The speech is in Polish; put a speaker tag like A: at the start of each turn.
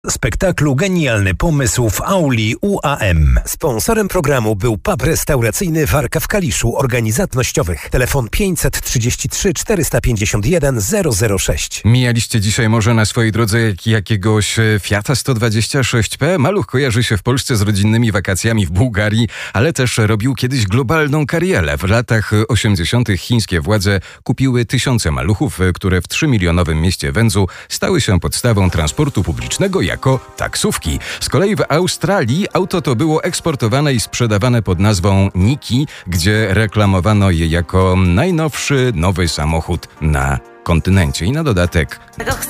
A: Spektaklu Genialny pomysł w auli UAM. Sponsorem programu był pub restauracyjny Warka w Kaliszu, organizatorów. Telefon 533 451 006.
B: Mijaliście dzisiaj może na swojej drodze jakiegoś Fiata 126P? Maluch kojarzy się w Polsce z rodzinnymi wakacjami w Bułgarii, ale też robił kiedyś globalną karierę. W latach 80. chińskie władze kupiły tysiące maluchów, które w 3-milionowym mieście Wenzhou stały się podstawą transportu publicznego jako taksówki. Z kolei w Australii auto to było eksportowane i sprzedawane pod nazwą Niki, gdzie reklamowano je jako najnowszy, nowy samochód na kontynencie. I na dodatek